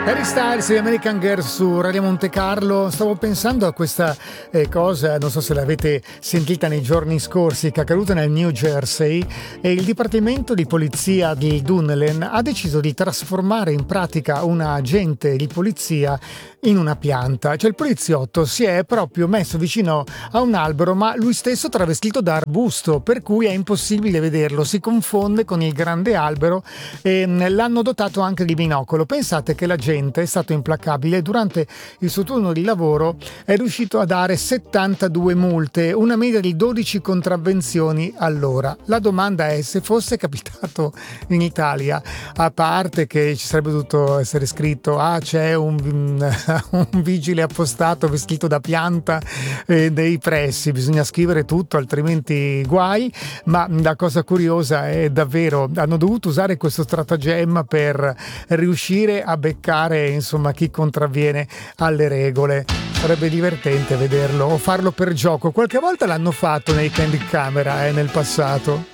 Harry Styles e American Girl su Radio Monte Carlo. Stavo pensando a questa cosa, non so se l'avete sentita nei giorni scorsi, che è accaduta nel New Jersey, e il Dipartimento di Polizia di Dunedin ha deciso di trasformare in pratica un agente di polizia in una pianta. Cioè il poliziotto si è proprio messo vicino a un albero, ma lui stesso travestito da arbusto, per cui è impossibile vederlo, si confonde con il grande albero e l'hanno dotato anche di binocolo. Pensate che la gente è stato implacabile. Durante il suo turno di lavoro è riuscito a dare 72 multe, una media di 12 contravvenzioni all'ora. La domanda è: se fosse capitato in Italia, a parte che ci sarebbe dovuto essere scritto c'è un vigile appostato vestito da pianta dei pressi, bisogna scrivere tutto altrimenti guai. Ma la cosa curiosa è davvero, hanno dovuto usare questo stratagemma per riuscire a beccare insomma chi contravviene alle regole. Sarebbe divertente vederlo o farlo per gioco. Qualche volta l'hanno fatto nei Candid Camera nel passato.